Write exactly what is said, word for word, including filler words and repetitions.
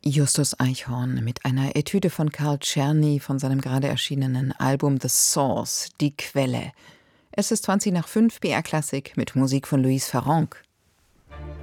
Justus Eichhorn mit einer Etüde von Carl Czerny von seinem gerade erschienenen Album The Source, die Quelle. Es ist zwanzig nach fünf, B R Klassik mit Musik von Luis Farrenc.